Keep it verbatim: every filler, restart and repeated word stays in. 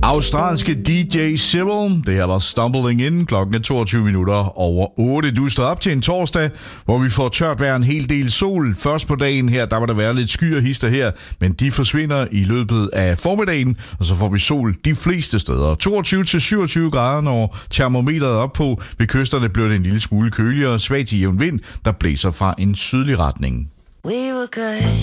Australske D J Cyril. Det her var Stumbling In. Klokken er toogtyve minutter over otte. Du står op til en torsdag, hvor vi får tørt vejr, en hel del sol. Først på dagen her, der var der være lidt skyer hister her, men de forsvinder i løbet af formiddagen, og så får vi sol de fleste steder. toogtyve til syvogtyve grader, når termometeret er op på. Ved kysterne bliver det en lille smule køligere. Svag til jævn vind, der blæser fra en sydlig retning. We were good.